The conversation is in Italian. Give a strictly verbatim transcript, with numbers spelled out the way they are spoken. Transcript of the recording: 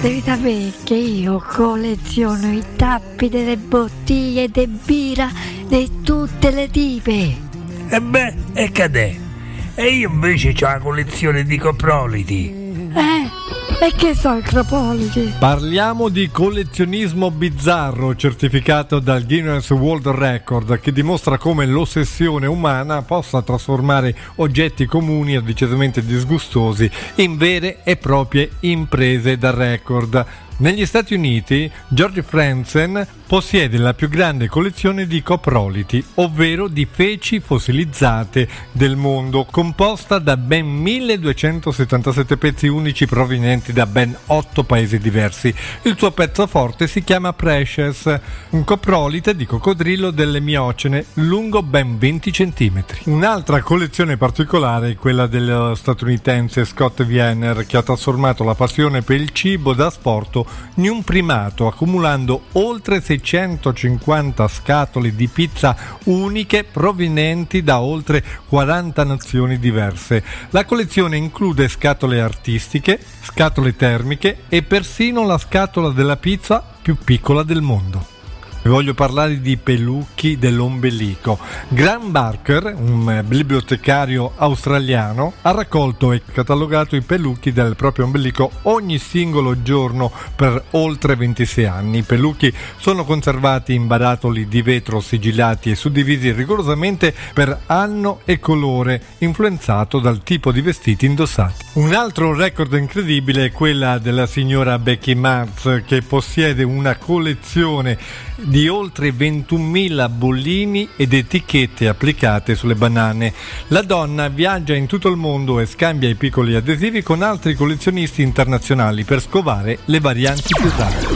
Devi sapere che io colleziono i tappi delle bottiglie di birra di tutte le tipe. E beh, e cadè? E io invece ho la collezione di coproliti. Eh? E che so i coproliti? Parliamo di collezionismo bizzarro certificato dal Guinness World Record, che dimostra come l'ossessione umana possa trasformare oggetti comuni e decisamente disgustosi in vere e proprie imprese da record. Negli Stati Uniti, George Franzen possiede la più grande collezione di coproliti, ovvero di feci fossilizzate del mondo, composta da ben milleduecentosettantasette pezzi unici provenienti da ben otto paesi diversi. Il suo pezzo forte si chiama Precious, un coprolite di coccodrillo delle Miocene lungo ben venti centimetri. Un'altra collezione particolare è quella dello statunitense Scott Wiener, che ha trasformato la passione per il cibo da sport in un primato, accumulando oltre seicentocinquanta scatole di pizza uniche provenienti da oltre quaranta nazioni diverse. La collezione include scatole artistiche, scatole termiche e persino la scatola della pizza più piccola del mondo. Vi voglio parlare di pelucchi dell'ombelico. Graham Barker, un bibliotecario australiano, ha raccolto e catalogato i pelucchi del proprio ombelico ogni singolo giorno per oltre ventisei anni. I pelucchi sono conservati in barattoli di vetro sigillati e suddivisi rigorosamente per anno e colore, influenzato dal tipo di vestiti indossati. Un altro record incredibile è quella della signora Becky Marz, che possiede una collezione di oltre ventunomila bollini ed etichette applicate sulle banane. La donna viaggia in tutto il mondo e scambia i piccoli adesivi con altri collezionisti internazionali per scovare le varianti più rare.